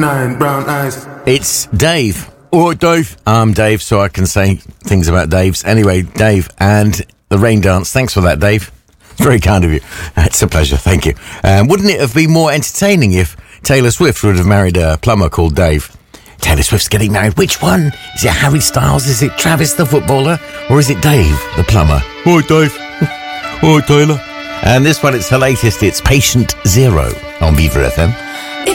9 brown eyes. It's Dave. Or Dave. I'm Dave, so I can say things about Dave's. Anyway, Dave and the rain dance. Thanks for that, Dave. Very kind of you. It's a pleasure. Thank you. Wouldn't it have been more entertaining if Taylor Swift would have married a plumber called Dave? Taylor Swift's getting married. Which one? Is it Harry Styles? Is it Travis the footballer? Or is it Dave the plumber? Hi, Dave. Hi, Taylor. And this one, it's her latest. It's Patient Zero on Viva FM.